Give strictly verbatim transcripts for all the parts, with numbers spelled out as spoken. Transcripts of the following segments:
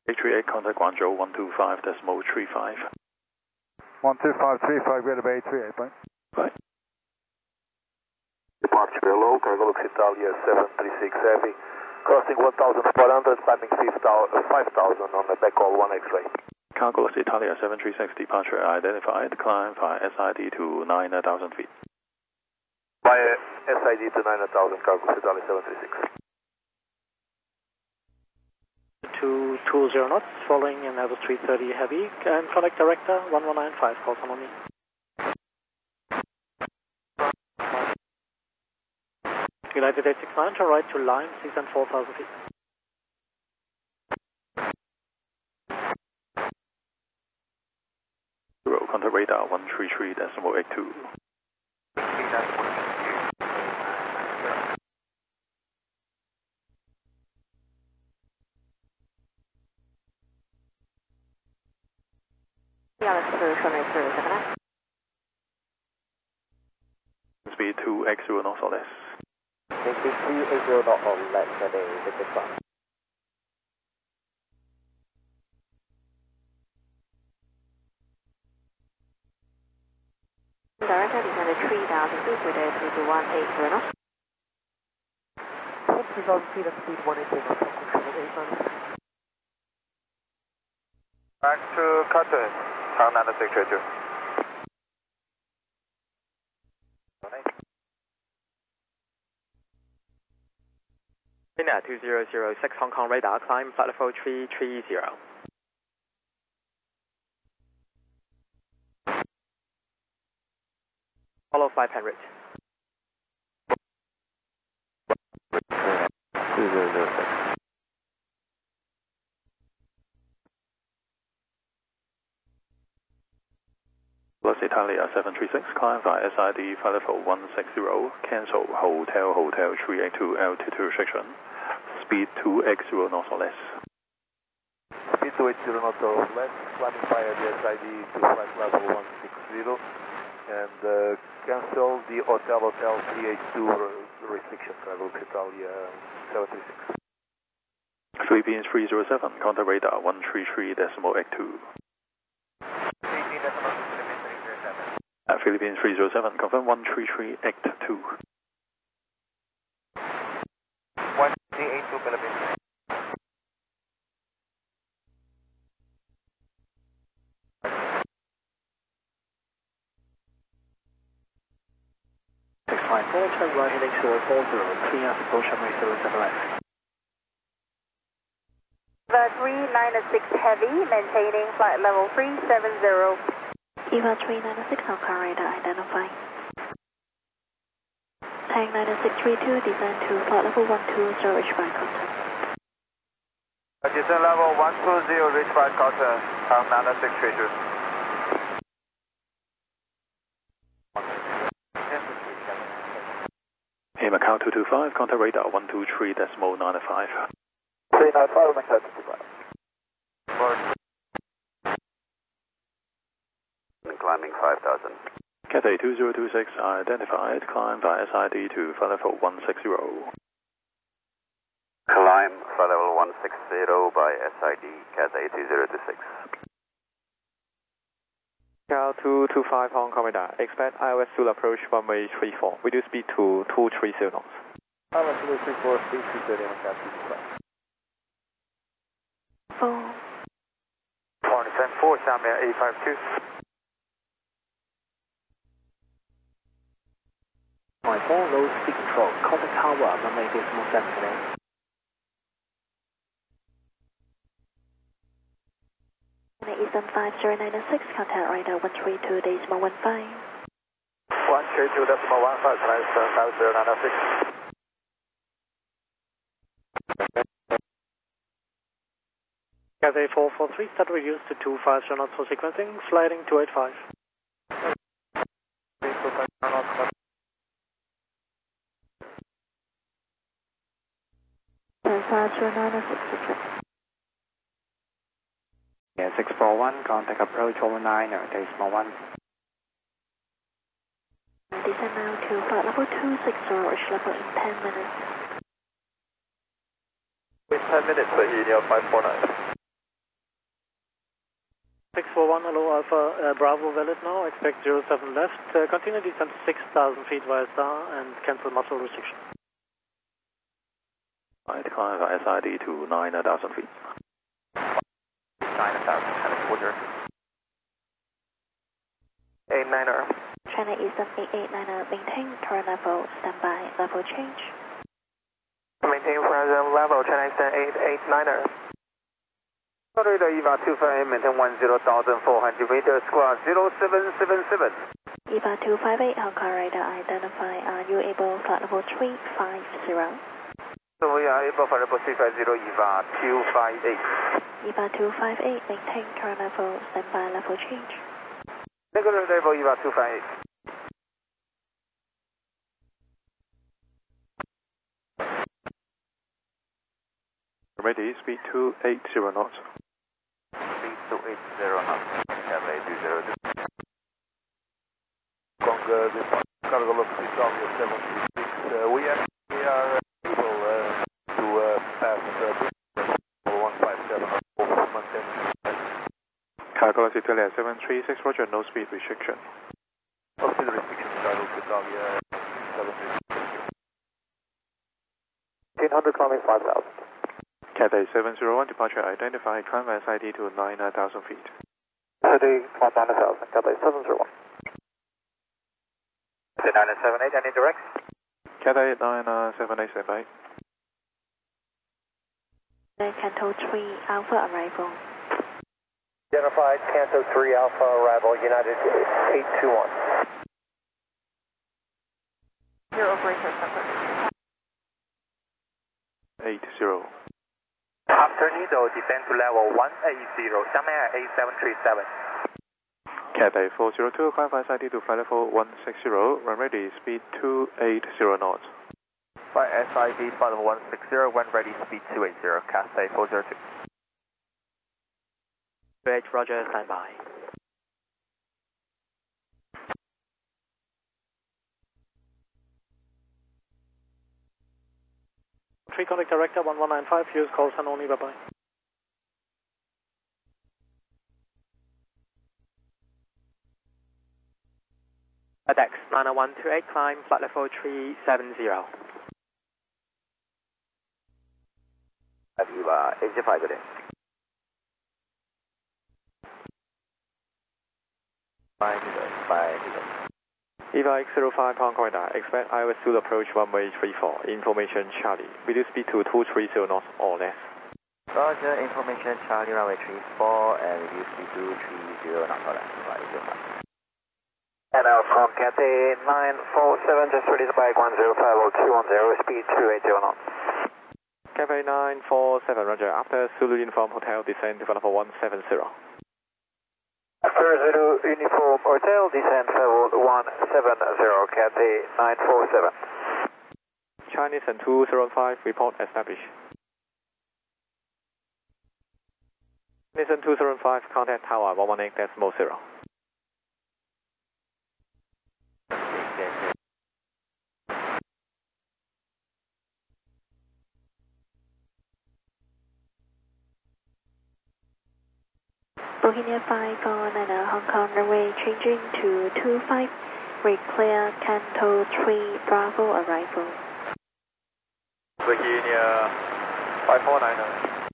eight three eight, contact Guangzhou one two five decimal three five. one two five three five, Greater Bay eight three eight, bye. Bye. Departure below, Cargo Lux Italia seven three six Heavy, crossing one thousand four hundred, climbing five thousand on the backhaul one X-ray. Cargo Lux Italia seven three six, departure identified, climb via S I D to nine thousand feet. Via S I D to nine thousand, Cargo Lux Italia seven three six. two two zero knots, following an Airbus three thirty Heavy, and contact director one one nine five, call on me. United eight six nine to right to line, six and four thousand feet. Zero, contact radar one three three decimal eight two. Speed two X zero knots or less. Thank you, two eight zero knots or less for the Victor Cross. Director descended three thousand feet with a speed to one eight zero knots. three thousand feet at speed one eight zero knots, control eight nine. Back to Qatar, Tang nine six three two. China two zero zero six, Hong Kong radar, climb flight level three three zero. Follow five hundred. two zero zero six. Plus Italia seven three six, climb via S I D flight level one six zero, cancel Hotel Hotel three eight two altitude restriction, speed two X zero knots or less. Speed two eight zero knots or less, climbing via the S I D to flight level one six zero, and uh, cancel the Hotel Hotel three eight two restriction, Cargo Lux Italia seven three six. Philippines three zero seven, contact radar one three three decimal eight two. At Philippines three zero seven, confirm one three three eight two. one three eight two Philippines. six five four, turn right heading zero four zero, clean up approach runway zero seven left. The three ninety-six Heavy, maintaining flight level three seven zero. Eva three ninety-six, Hong Kong radar identifying. Tang nine six three two, descend to flight level one two zero, reach by contact. Descent level one two zero, reach by contact, Tang nine six three two. Hey, Macau two two five, contact radar one two three decimal nine five. three nine five, Macau two two five. Climbing five thousand. Cathay two zero two six, identified, climb via S I D to flight level one six zero. Climb flight level one six zero by S I D, Cathay two zero two six. Cal two two five, Hong Kong radar, expect I O S full approach runway three four, reduce speed to two three zero knots. I O S two three four, speed two thirty, Hong Kong two two five. Four. four descent four, 下面 eight five two. My four, low speed control, contact tower, runway decimal seven today. Eastern five zero nine six, contact radar one three two decimal one five. one three two decimal one five, Eastern five zero nine six. Cathay four four three, start reduce to two five zero knots for sequencing, sliding two eight five. five zero nine six six. Yeah, six four one, contact approach over nine, decimal one. Descend now to flight level two six zero, reach level in ten minutes. In ten minutes, but E D L five four nine. four one, hello, Alpha uh, Bravo valid now, expect zero seven left, uh, continue descent to six thousand feet via star and cancel muscle restriction. Right, climb via S I D to nine thousand feet. nine thousand, helicopter. eight niner. China Eastern eight eight niner, maintain current level, standby, level change. Maintain present level, China Eastern eight eight niner. Radar E V A two five eight, maintain one zero thousand four hundred meters, squawk zero seven seven seven. E V A two five eight, Hong Kong radar, identify, are you able flight level three five zero? So we are able for level three five zero, E V A two five eight. E V A two five eight, maintain current level, standby, level change. Regular level E V A two five eight. Ready, speed two eighty knots. Speed two eighty knots. L A two zero two. Congo, this one, cargo velocity Charlie seven three six. Uh, we are, we are uh, able uh, to uh, pass uh, one five seven over maintain. Cargo Italia seven three six, roger, no speed restriction. No speed restriction, Charlie Italia seven three six. fifteen hundred climbing five thousand. Cathay seven zero one, departure identified, climb S I D to nine thousand feet. City, climb nine thousand, Cathay seven zero one. Cathay nine seven eight, any direct? Cathay nine seven eight, standby. Canto three, Alpha arrival. Identified, Canto three Alpha arrival, United eight two one. Your operator separate. eight zero. After Nido, descend to level one eighty, Xiamen eight seven three seven. Cathay four zero two, climb S I D to flight level one sixty, run ready, speed two eighty knots. Flight S I D, flight level one sixty, when ready, speed two eighty, Cathay four zero two. Bridge, roger, standby. Three contact director one one nine five, use call sign only, bye bye. FedEx nine one two eight, climb flight level three seven zero. Aviva eighty-five, good day. Bye, bye. E V A X zero five, Hong Kong radar, expect I O S two approach runway three four, information Charlie, reduce speed to two three zero knots or less. Roger, information Charlie, runway three four, and reduce speed to three zero knots or less. And now from Cathay nine four seven, just release bike one zero five zero two one zero, speed two eighty knots. Cathay nine four seven, roger, after Zulu Uniform Hotel, descend to level one seven zero. After Zulu Uniform Hotel, descend level one seven zero, Cathay nine four seven. Chinese and two zero five, report established. Chinese and two zero five, contact tower one one eight decimal zero. Bohemia five four nine, Hong Kong runway changing to two five, we clear Canto three Bravo arrival. Bohemia five four nine.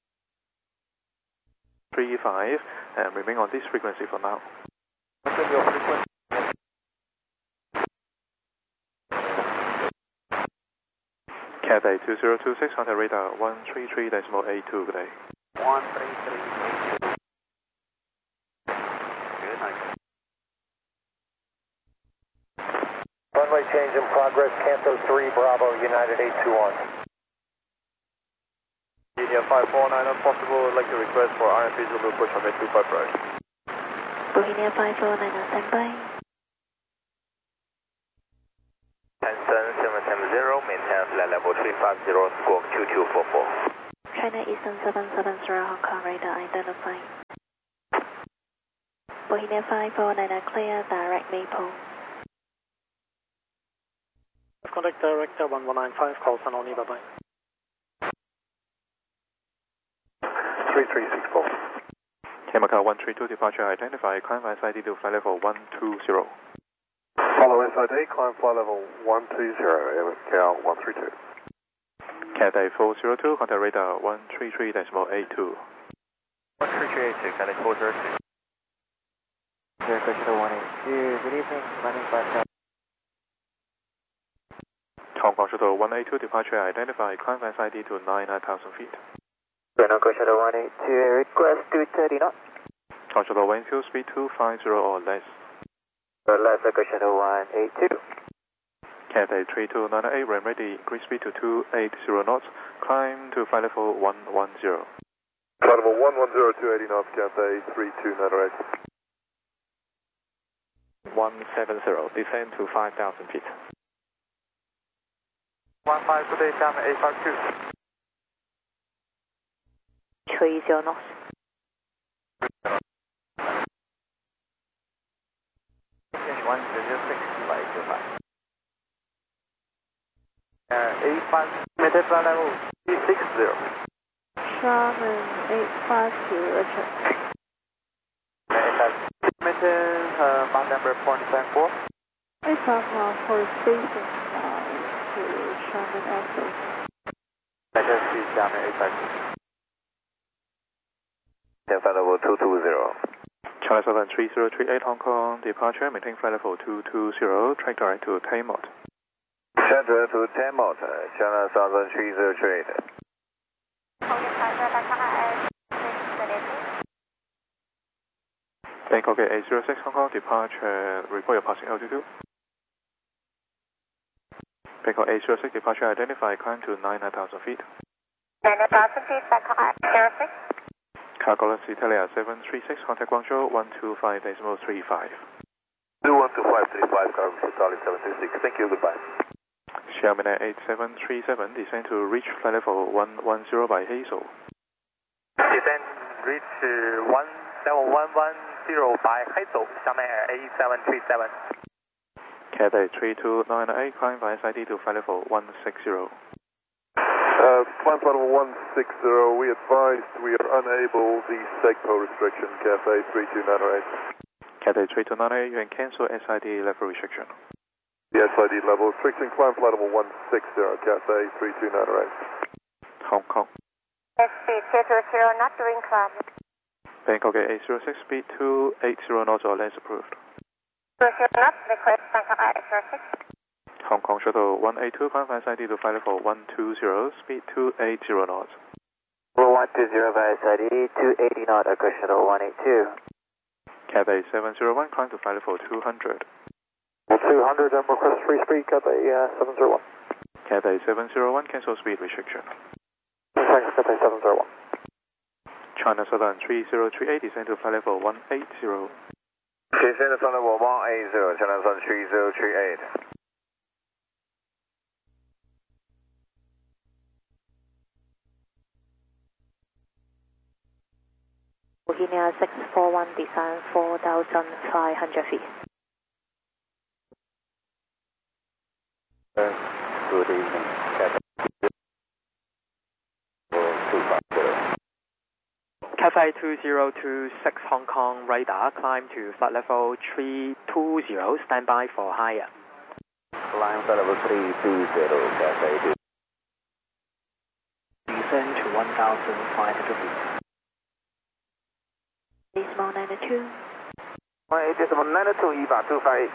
three five, and remain on this frequency for now. Maintain your frequency. Cathay two zero two six, contact radar one three three decimal eight two, good day. one three three eight two. Good night. Runway change in progress, Canto three Bravo, United eight two one. India five four nine, if possible, I'd like to request for R M P Zulu push on two five right. Bohemia five four nine, standby. Hanson seven seven zero, maintain flight level three five zero, squawk two two four four. China Eastern seven seven zero, Hong Kong radar identified. Bohemia five four nine, clear direct Maple. Contact director one one nine five, call sign only, bye bye. three three six four. K Macau one three two departure identify, climb S I D to flight level one two zero. Follow S I D, climb flight level one two zero, Macau one three two. Cathay four zero two, contact radar one three three decimal eight two. one three three eight two, Cathay four zero two. Air Coastal one eight two, good evening, landing five. Hong Kong Shuttle one eight two departure identify, climb S I D to nine thousand feet. Hong Kong Shuttle one eight two, request two thirty knots. Hong Kong Shuttle one eight two, speed two fifty or less. Left Echo Shuttle one eight two. Cathay three two nine eight, ram ready, increase speed to two eighty knots, climb to flight level one one zero. Flight level one one zero, two eighty knots, Cathay three two nine eight. one seven zero, descend to five thousand feet. one five, good day, down eight five two. three zero knots. one zero six, flight two five. Uh, eight five, maintain flight level three six zero. Sherman eight five zero, Roger. Maintain uh, flight number point seven four. eight five one for station uh, to Sherman Echo. Maintain speed down eight five two. Maintain flight level two two zero. China Southern three zero three eight Hong Kong departure, maintain flight level two two zero, track direct to Taymot. Track direct to Taymot, China Southern three zero three eight. Bangkok eight zero six Hong Kong departure, report your passing altitude. Bangkok eight zero six departure identify, climb to nine thousand feet. nine thousand feet, Bangkok eight zero six. Cargo Galaxy Italia seven three six, contact Guangzhou one two five decimal three five. two one two five three five, Cargo Italia seven two six, thank you, goodbye. Xiaomi eight seven three seven, descend to reach flight level one one zero by Hazel. Descend, reach uh, one seven one one zero by Hazel, Xiaomi eight seven three seven. Cathay three two nine eight, climb by S I D to flight level one six zero. Uh, climb flight level one six zero, we advised we are unable, the SEGPO restriction, Cathay three two nine eight. Cathay three two nine eight, you can cancel S I D level restriction. The S I D level restriction, climb flight level one six zero, Cathay three two nine eight. Hong Kong. Speed two two zero, not doing climb. Bangkok eight zero six, speed two eighty knots or less approved. two zero knots, request Bangkok eight zero six. Hong Kong Shuttle one eight two, climb S I D to flight level one two zero, speed two eighty knots. one two zero by S I D, two eighty knot, Echo Shuttle one eight two. Cathay seven zero one, climb to flight level two hundred. two hundred, and request free speed, Cathay uh, seven zero one. Cathay seven zero one, cancel speed restriction. Thanks, Cathay seven zero one. China Southern three zero three eight, descend to flight level one eight zero. Descend to flight level one eight zero, China Southern three zero three eight. Bohemia six four one, descend four thousand five hundred feet. Good evening, Cathay Cathay two zero two six Hong Kong radar, climb to flight level three two zero, stand by for higher. Climb flight level three two zero, Cathay. Descend to one thousand five hundred feet. Decimal ninety-two. one eight decimal ninety-two, E V A two five eight.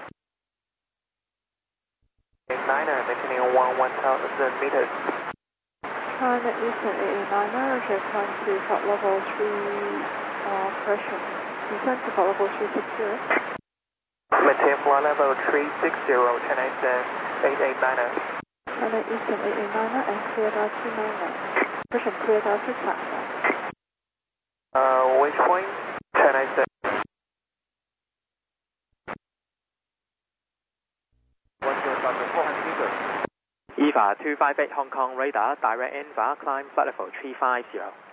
Niner, maintaining one one thousand meters. China Eastern eight eight nine, Roger, climb to flight level three, uh, pressure. Descend to flight level three six zero. Maintain flight level three six zero, China Eastern eight eight nine. China Eastern eight eight nine and clear down two nine nine. Pressure clear down to platform. Uh, which point? China Eastern. E V A two five eight Hong Kong radar, direct N V A, climb flight level three five zero.